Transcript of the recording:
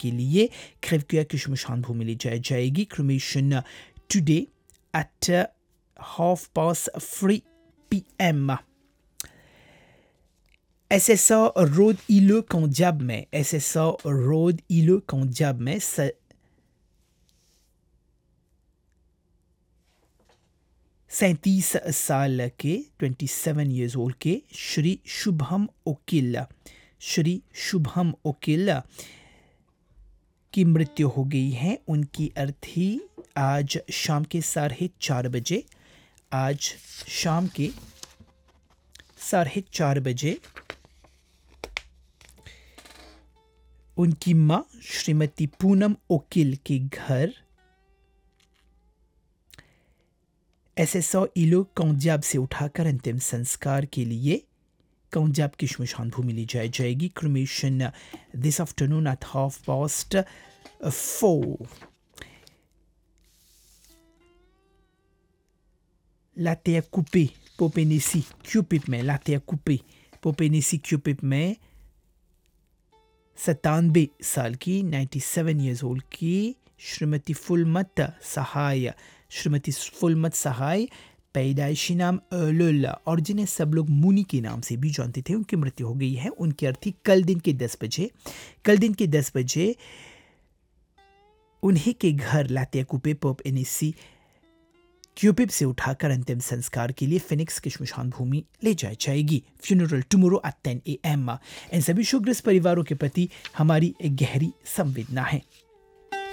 के लिए क्रेवकिया की शमशान भूमि ले जाई जाएगी. Cremation today at 3:30 p.m. SSA Road Îleux Candiab में SSA Road Îleux Candiab में 37 साल के 27 years old के श्री शुभम ओकिल की मृत्यु हो गई है. उनकी अर्थी आज शाम के 4:30 बजे उनकी मां श्रीमती पूनम ओकिल के घर SSA इलो कौंजाब से उठाकर अंतिम संस्कार के लिए कौंजाब की शमशान भूमि ले जाई जाएगी. Cremation this afternoon at 4:30. La terre coupée Popenesi Cupid में La terre coupée Popenesi Cupid में 97 साल की 97 years old की श्रीमती फुलमत सहाय पैदाइशी नाम लुल्ला और जिन्हें सब लोग मुनी के नाम से भी जानते थे, उनकी मृत्यु हो गई है. उनकी अर्थी कल दिन के 10 बजे उन्हीं के घर लातिया कुपे पोप एनेसी क्यूपिप से उठाकर अंतिम संस्कार के लिए फिनिक्स की शमशान भूमि ले जाई जाएगी. Funeral tomorrow at 10 a.m. इन सभी शोकग्रस्त परिवारों के प्रति हमारी एक गहरी संवेदना है.